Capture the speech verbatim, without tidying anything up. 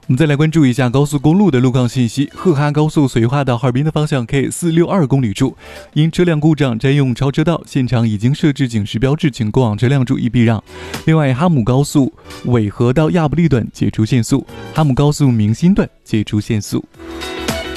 我们再来关注一下高速公路的路况信息。赫哈高速绥化到哈尔滨的方向 K 四六二 公里处，因车辆故障占用超车道，现场已经设置警示标志，请过往车辆注意避让。另外，哈姆高速纬河到亚布力段解除限速，哈姆高速明新段解除限速。